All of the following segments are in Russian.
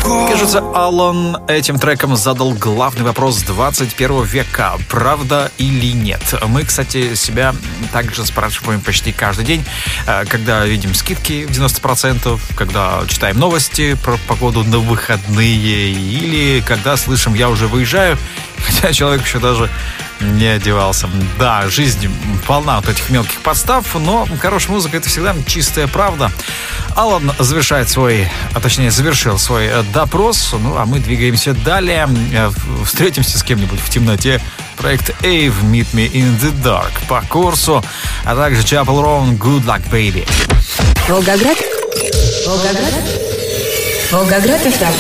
Кажется, Алан этим треком задал главный вопрос 21 века. Правда или нет? Мы, кстати, себя также спрашиваем почти каждый день, когда видим скидки в 90%, когда читаем новости про погоду на выходные, или когда слышим «я уже выезжаю», хотя человек еще даже не одевался. Да, жизнь полна вот этих мелких подстав, но хорошая музыка — это всегда чистая правда. Алан завершил свой допрос, ну а мы двигаемся далее. Встретимся с кем-нибудь в темноте. Проект Ave, Meet Me in the Dark по курсу, а также Chapel Roan, Good Luck Baby. Волгоград FM.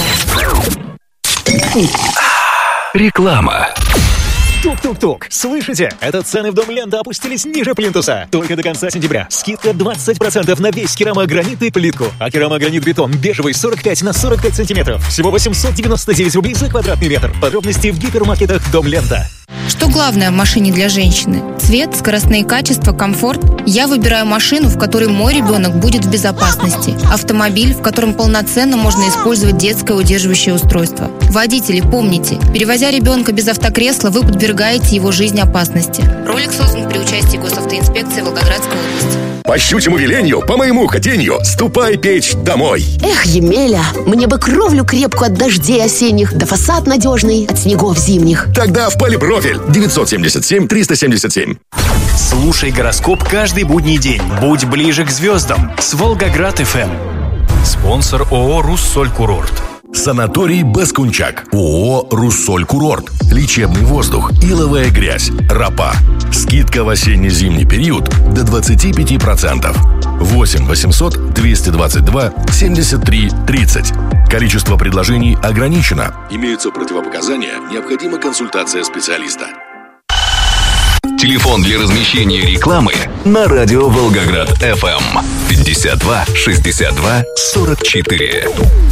Реклама. Тук-тук-тук. Слышите? Это цены в Дом Лента опустились ниже плинтуса. Только до конца сентября. Скидка 20% на весь керамогранит и плитку. А керамогранит-бетон бежевый 45 на 45 сантиметров. Всего 899 рублей за квадратный метр. Подробности в гипермаркетах Дом Лента. Что главное в машине для женщины? Цвет, скоростные качества, комфорт? Я выбираю машину, в которой мой ребенок будет в безопасности. Автомобиль, в котором полноценно можно использовать детское удерживающее устройство. Водители, помните, перевозя ребенка без автокресла, вы подвергаете его жизни опасности. Ролик создан при участии госавтоинспекции Волгоградской области. По щучьему велению, по моему хотению, ступай печь домой. Эх, Емеля, мне бы кровлю крепкую от дождей осенних, да фасад надежный от снегов зимних. Тогда в Полипрофиль 977-377. Слушай гороскоп каждый будний день. Будь ближе к звездам с Волгоград ФМ. Спонсор ООО «Руссоль Курорт». Санаторий Баскунчак. ООО «Руссоль Курорт». Лечебный воздух, иловая грязь, ропа. Скидка в осенне-зимний период до 25%. 8 800 222 73 30. Количество предложений ограничено. Имеются противопоказания, необходима консультация специалиста. Телефон для размещения рекламы на радио Волгоград FM 52 62 44.